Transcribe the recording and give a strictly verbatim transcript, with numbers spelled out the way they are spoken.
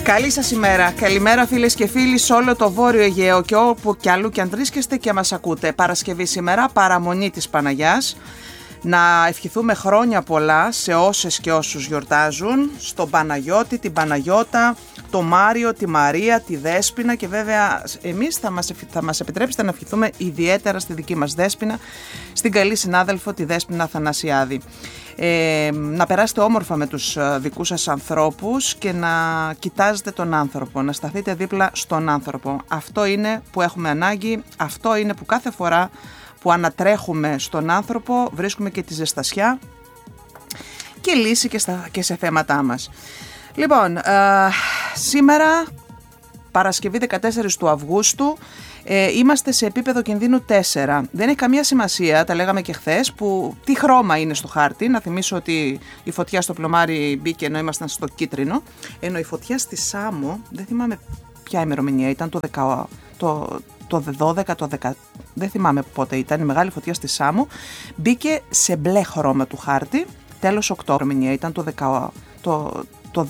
Καλή σας ημέρα. Καλημέρα φίλες και φίλοι σε όλο το Βόρειο Αιγαίο και όπου κι αλλού κι αν βρίσκεστε και μας ακούτε. Παρασκευή σήμερα, παραμονή της Παναγιάς. Να ευχηθούμε χρόνια πολλά σε όσες και όσους γιορτάζουν, στον Παναγιώτη, την Παναγιώτα, το Μάριο, τη Μαρία, τη Δέσποινα και βέβαια εμείς θα μας, θα μας επιτρέψετε να ευχηθούμε ιδιαίτερα στη δική μας Δέσποινα, στην καλή συνάδελφο τη Δέσποινα Αθανασιάδη. Ε, να περάσετε όμορφα με τους δικούς σας ανθρώπους και να κοιτάζετε τον άνθρωπο, να σταθείτε δίπλα στον άνθρωπο. Αυτό είναι που έχουμε ανάγκη, αυτό είναι που κάθε φορά που ανατρέχουμε στον άνθρωπο βρίσκουμε και τη ζεστασιά και λύση και, στα, και σε θέματά μας. Λοιπόν, ε, σήμερα Παρασκευή δεκατέσσερις του Αυγούστου ε, είμαστε σε επίπεδο κινδύνου τέσσερα. Δεν έχει καμία σημασία, τα λέγαμε και χθες, που τι χρώμα είναι στο χάρτη. Να θυμίσω ότι η φωτιά στο Πλωμάρι μπήκε ενώ ήμασταν στο κίτρινο, ενώ η φωτιά στη Σάμο, δεν θυμάμαι ποια ημερομηνία ήταν, το δέκα, το, το δώδεκα, το δέκα, δεν θυμάμαι πότε ήταν, η μεγάλη φωτιά στη Σάμο, μπήκε σε μπλε χρώμα του χάρτη, τέλος Οκτώβριο ήταν το δέκα, το,